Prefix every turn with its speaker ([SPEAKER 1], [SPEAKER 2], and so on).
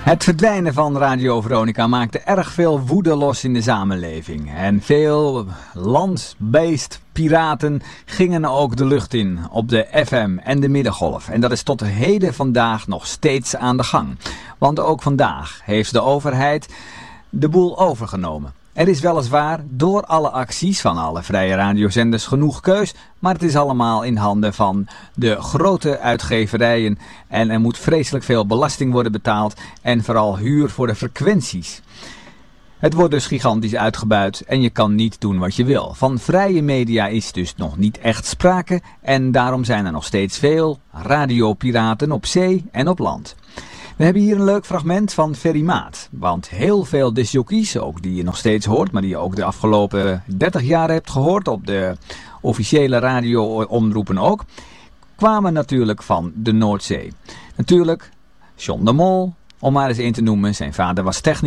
[SPEAKER 1] Het verdwijnen van Radio Veronica maakte erg veel woede los in de samenleving. En veel land-based piraten gingen ook de lucht in op de FM en de middengolf. En dat is tot heden vandaag nog steeds aan de gang. Want ook vandaag heeft de overheid de boel overgenomen. Er is weliswaar door alle acties van alle vrije radiozenders genoeg keus, maar het is allemaal in handen van de grote uitgeverijen en er moet vreselijk veel belasting worden betaald en vooral huur voor de frequenties. Het wordt dus gigantisch uitgebuit en je kan niet doen wat je wil. Van vrije media is dus nog niet echt sprake en daarom zijn er nog steeds veel radiopiraten op zee en op land. We hebben hier een leuk fragment van Ferry Maat. Want heel veel discjockeys, ook die je nog steeds hoort, maar die je ook de afgelopen 30 jaar hebt gehoord op de officiële radio-omroepen ook, kwamen natuurlijk van de Noordzee. Natuurlijk John de Mol, om maar eens één te noemen. Zijn vader was technicus.